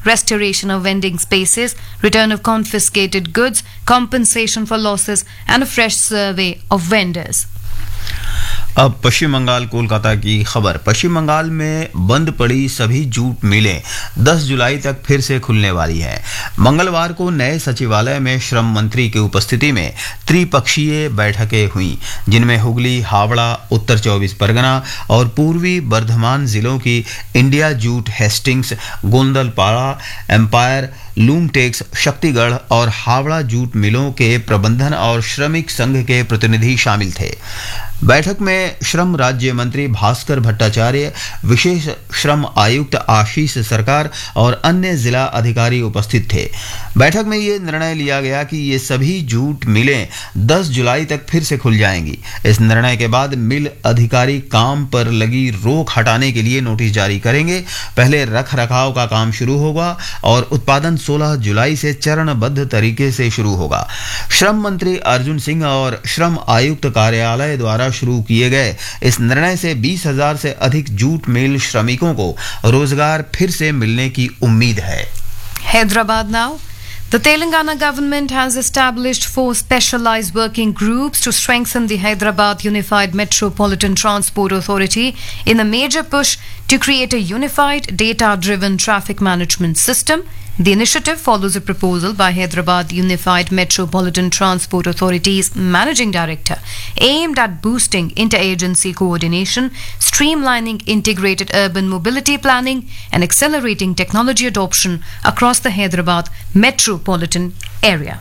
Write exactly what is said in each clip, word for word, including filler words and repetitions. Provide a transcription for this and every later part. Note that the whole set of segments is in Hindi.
restoration of vending spaces, return of confiscated goods, compensation for losses, and a fresh survey of vendors. अब पश्चिम बंगाल कोलकाता की खबर। पश्चिम बंगाल में बंद पड़ी सभी जूट मिलें दस जुलाई तक फिर से खुलने वाली हैं। मंगलवार को नए सचिवालय में श्रम मंत्री की उपस्थिति में त्रिपक्षीय बैठकें हुईं, जिनमें हुगली, हावड़ा, उत्तर चौबीस परगना और पूर्वी बर्धमान जिलों की India jute, Hastings, गोंदलपाड़ा, empire, लूमटेक्स, Shaktigarh और हावड़ा जूट मिलों के प्रबंधन और श्रमिक संघ के प्रतिनिधि शामिल थे। बैठक में श्रम राज्य मंत्री भास्कर भट्टाचार्य, विशेष श्रम आयुक्त आशीष सरकार और अन्य जिला अधिकारी उपस्थित थे। बैठक में ये निर्णय लिया गया कि ये सभी जूट मिलें दस जुलाई तक फिर से खुल जाएंगी। इस निर्णय के बाद मिल अधिकारी काम पर लगी रोक हटाने के लिए नोटिस जारी करेंगे। पहले रख रखाव का काम शुरू होगा और उत्पादन सोलह जुलाई से चरणबद्ध तरीके से शुरू होगा। श्रम मंत्री अर्जुन सिंह और श्रम आयुक्त कार्यालय द्वारा शुरू किए गए इस निर्णय से बीस हजार से अधिक जूट मिल श्रमिकों को रोजगार फिर से मिलने की उम्मीद है। Hyderabad now. The Telangana government has established four specialized working groups to strengthen the Hyderabad Unified Metropolitan Transport Authority in a major push to create a unified, data-driven traffic management system. The initiative follows a proposal by Hyderabad Unified Metropolitan Transport Authority's Managing Director, aimed at boosting interagency coordination, streamlining integrated urban mobility planning, and accelerating technology adoption across the Hyderabad metropolitan area.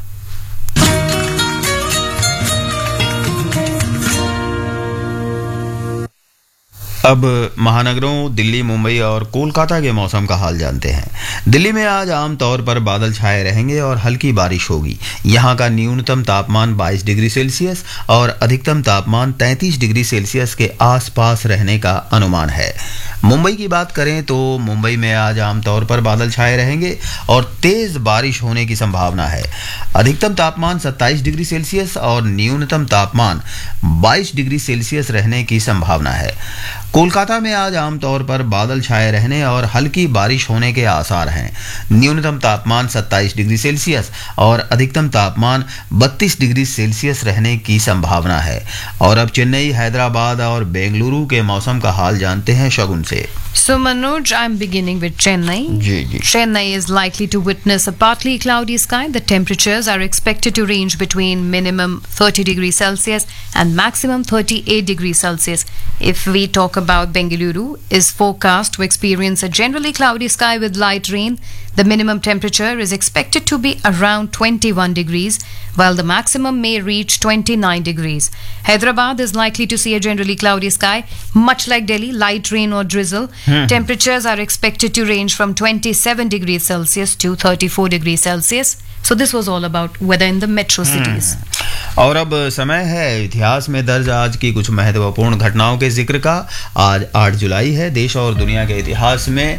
अब महानगरों दिल्ली, मुंबई और कोलकाता के मौसम का हाल जानते हैं। दिल्ली में आज आमतौर पर बादल छाए रहेंगे और हल्की बारिश होगी। यहां का न्यूनतम तापमान बाईस डिग्री सेल्सियस और अधिकतम तापमान तैंतीस डिग्री सेल्सियस के आसपास रहने का अनुमान है। मुंबई की बात करें तो मुंबई में आज आमतौर पर बादल छाए रहेंगे और तेज बारिश होने की संभावना है। अधिकतम तापमान सत्ताईस डिग्री सेल्सियस और न्यूनतम तापमान बाईस डिग्री सेल्सियस रहने की संभावना है। कोलकाता में आज आमतौर पर बादल छाए रहने और हल्की बारिश होने के आसार हैं। न्यूनतम तापमान सत्ताईस डिग्री सेल्सियस और अधिकतम तापमान बत्तीस डिग्री सेल्सियस रहने की संभावना है। और अब चेन्नई, हैदराबाद और बेंगलुरु के मौसम का हाल जानते हैं शगुन से। So Manoj, I'm beginning with Chennai. Ji, ji. Chennai is likely to witness a partly cloudy sky. The temperatures are expected to range between minimum thirty degrees Celsius and maximum thirty-eight degrees Celsius. If we talk about Bengaluru, is forecast to experience a generally cloudy sky with light rain. The minimum temperature is expected to be around twenty-one degrees, while the maximum may reach twenty-nine degrees. Hyderabad is likely to see a generally cloudy sky, much like Delhi, light rain or drizzle. Hmm. Temperatures are expected to range from twenty-seven degrees Celsius to thirty-four degrees Celsius. So this was all about weather in the metro cities. Hmm. और अब समय है इतिहास में दर्ज आज की कुछ महत्वपूर्ण घटनाओं के जिक्र का। आज आठ जुलाई है। देश और दुनिया के इतिहास में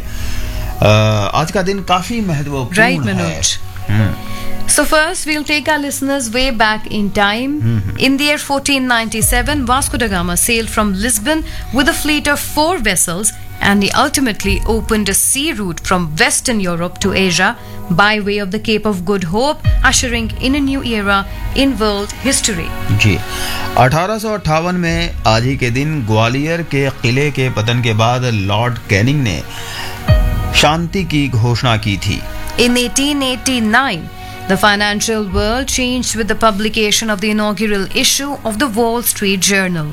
Uh, आज का दिन काफी महत्वपूर्ण right, Manoj. है। hmm. So first we'll take our listeners way back in time. Mm-hmm. In the year fourteen ninety-seven, Vasco da Gama sailed from Lisbon with a fleet of four vessels, and he ultimately opened a sea route from Western Europe to Asia by way of the Cape of Good Hope, ushering in a new era in world history. जी, अठारह सौ अट्ठावन में आज ही के दिन ग्वालियर के किले के पतन के बाद लॉर्ड कैनिंग ने शांति की घोषणा की थी। In eighteen eighty-nine, the financial world changed with the publication of the inaugural issue of the Wall Street Journal.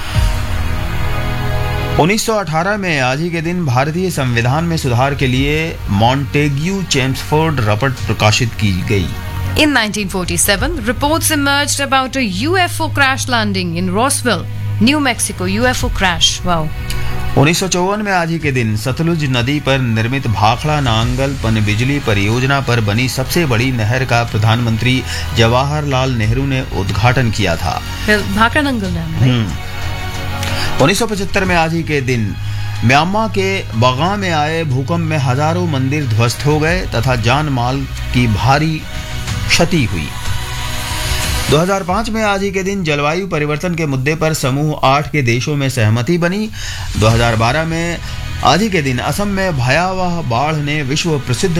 उन्नीस सौ अठारह में आज ही के दिन भारतीय संविधान में सुधार के लिए मॉन्टेग्यू चेम्सफोर्ड रिपोर्ट प्रकाशित की गई। In nineteen forty-seven, reports emerged about a U F O crash landing in Roswell, New Mexico. U F O crash. Wow. उन्नीस सौ चौवन में आज ही के दिन सतलुज नदी पर निर्मित भाखड़ा नांगल पनबिजली परियोजना पर बनी सबसे बड़ी नहर का प्रधानमंत्री जवाहरलाल नेहरू ने उद्घाटन किया था। भाखड़ा नांगल डैम। उन्नीस सौ पचहत्तर में आज ही के दिन म्यांमार के बगा में आए भूकंप में हजारों मंदिर ध्वस्त हो गए तथा जान माल की भारी क्षति हुई। दो हज़ार पाँच में आज ही के दिन जलवायु परिवर्तन के मुद्दे पर समूह आठ के देशों में सहमति बनी। दो हज़ार बारह में आज ही के दिन असम में भयावह बाढ़ ने विश्व प्रसिद्ध